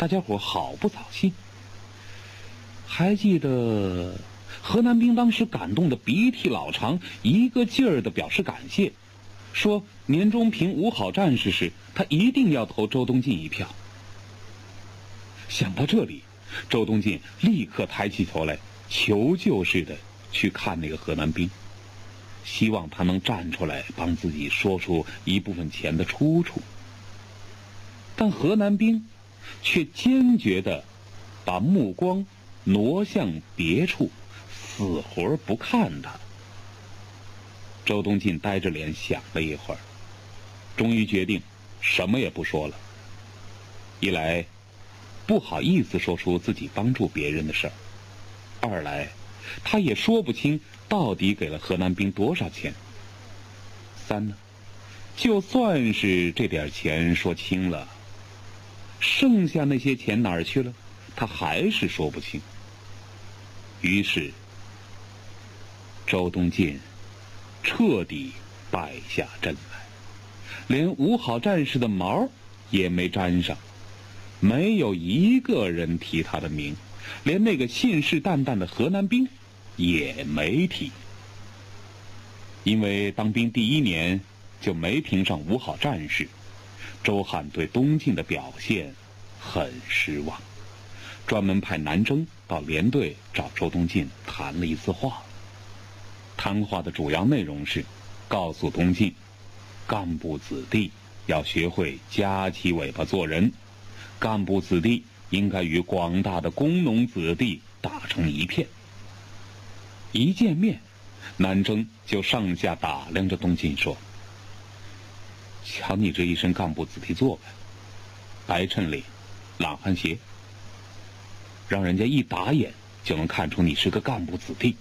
大家伙好不扫兴。还记得河南兵当时感动的鼻涕老长，一个劲儿的表示感谢，说年终评五好战士时，他一定要投周东进一票。想到这里，周东进立刻抬起头来，求救似的去看那个河南兵，希望他能站出来帮自己说出一部分钱的出处。但河南兵却坚决地把目光挪向别处，死活不看他。周东进呆着脸想了一会儿，终于决定什么也不说了。一来不好意思说出自己帮助别人的事儿，二来他也说不清到底给了河南兵多少钱。三呢，就算是这点钱说清了，剩下那些钱哪儿去了，他还是说不清。于是周东进彻底败下阵来，连五好战士的毛也没沾上，没有一个人提他的名，连那个信誓旦旦的河南兵也没提。因为当兵第1年就没评上五好战士，周汉对东进的表现很失望，专门派南征到连队找周东进谈了一次话。谈话的主要内容是告诉东进，干部子弟要学会夹起尾巴做人，干部子弟应该与广大的工农子弟打成一片。一见面，南征就上下打量着东进说：瞧你这一身干部子弟做派，白衬领，懒汉鞋，让人家一打眼就能看出你是个干部子弟。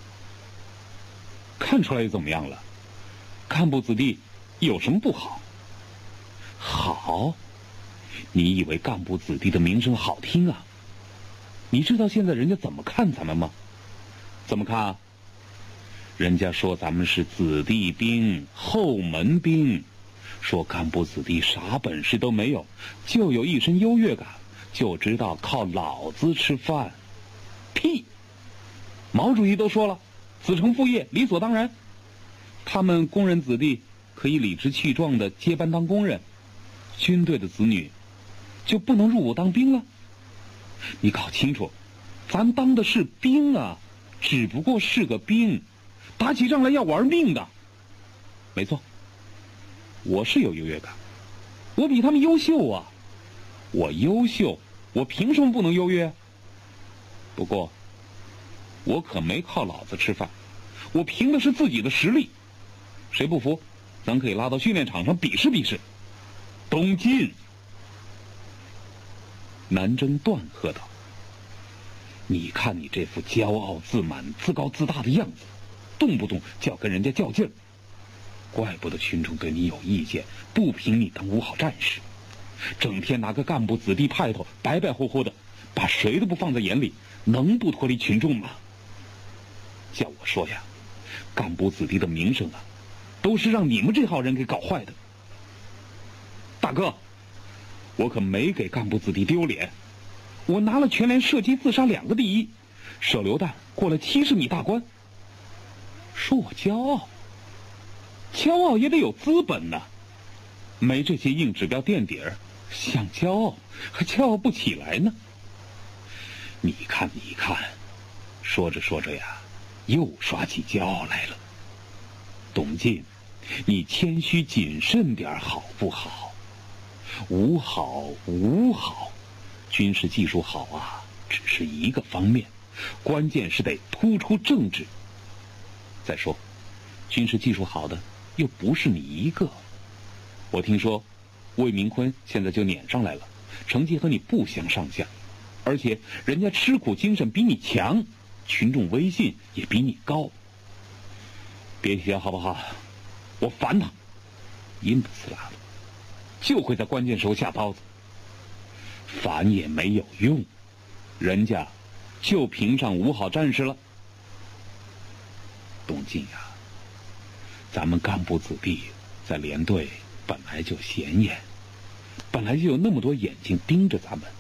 看出来又怎么样了？干部子弟有什么不好？好？你以为干部子弟的名声好听啊？你知道现在人家怎么看咱们吗？怎么看啊？人家说咱们是子弟兵，后门兵，说干部子弟啥本事都没有，就有一身优越感，就知道靠老子吃饭。屁！毛主席都说了，子承父业理所当然，他们工人子弟可以理直气壮地接班当工人，军队的子女就不能入伍当兵了？你搞清楚，咱当的是兵啊，只不过是个兵，打起仗来要玩命的。没错，我是有优越感，我比他们优秀啊，我优秀，我凭什么不能优越？不过我可没靠老子吃饭，我凭的是自己的实力。谁不服，咱可以拉到训练场上比试比试。东进！南征断喝道：你看你这副骄傲自满、自高自大的样子，动不动就要跟人家较劲儿，怪不得群众对你有意见，不评你当五好战士，整天拿个干部子弟派头，白白乎乎的，把谁都不放在眼里，能不脱离群众吗？叫我说呀，干部子弟的名声啊，都是让你们这号人给搞坏的。大哥，我可没给干部子弟丢脸，我拿了全连射击自杀2个第1，手榴弹过了70米大关。说我骄傲，骄傲也得有资本呐，没这些硬指标垫底儿，想骄傲还骄傲不起来呢。你看你看，说着说着呀，又耍起骄傲来了。董进，你谦虚谨慎点好不好？五好，军事技术好啊，只是一个方面，关键是得突出政治。再说，军事技术好的又不是你一个。我听说魏明坤现在就撵上来了，成绩和你不相上下，而且人家吃苦精神比你强，群众威信也比你高。别提好不好？我烦他，阴不呲啦的，就会在关键时候下刀子。烦也没有用，人家就评上五好战士了。东进呀，咱们干部子弟在连队本来就显眼，本来就有那么多眼睛盯着咱们，